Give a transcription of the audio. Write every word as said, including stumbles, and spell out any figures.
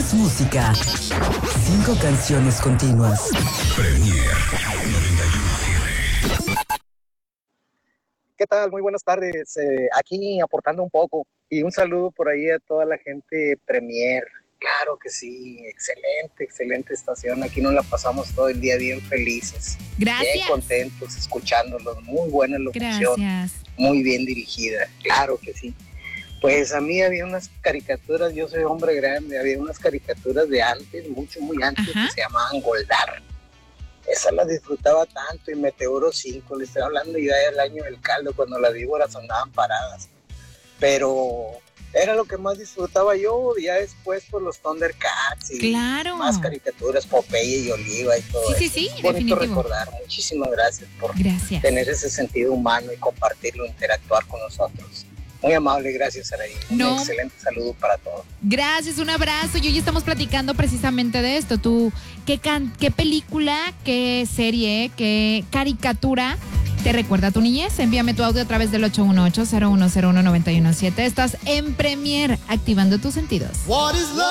Más música. Cinco canciones continuas. Premier noventa y uno siete. ¿Qué tal? Muy buenas tardes. Eh, aquí aportando un poco. Y un saludo por ahí a toda la gente Premier. Claro que sí, excelente, excelente estación. Aquí nos la pasamos todo el día bien felices. Gracias. Bien contentos escuchándolos. Muy buena locución. Gracias. Muy bien dirigida. Claro que sí. Pues a mí había unas caricaturas, yo soy hombre grande, había unas caricaturas de antes, mucho, muy antes, Ajá. que se llamaban Goldar. Esa la disfrutaba tanto, y Meteoro cinco, le estoy hablando ya del año del caldo, cuando las víboras andaban paradas. Pero era lo que más disfrutaba yo, ya después por los Thundercats y Claro. más caricaturas, Popeye y Oliva y todo Sí, eso. sí, sí, Bonito definitivo. recordar. Muchísimas gracias por Gracias. tener ese sentido humano y compartirlo, interactuar con nosotros. Muy amable, gracias, Saraí. Un No. excelente saludo para todos. Gracias, un abrazo. Y hoy estamos platicando precisamente de esto. Tú, ¿qué, can- qué película, qué serie, qué caricatura te recuerda a tu niñez? Envíame tu audio a través del ocho uno ocho, cero uno cero uno, nueve uno siete. Estás en Premier, activando tus sentidos.